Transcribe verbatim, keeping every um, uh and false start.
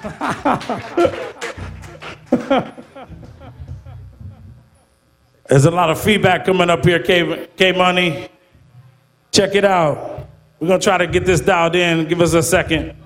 There's a lot of feedback coming up here, K, K Money. Check it out. We're gonna try to get this dialed in. Give us a second.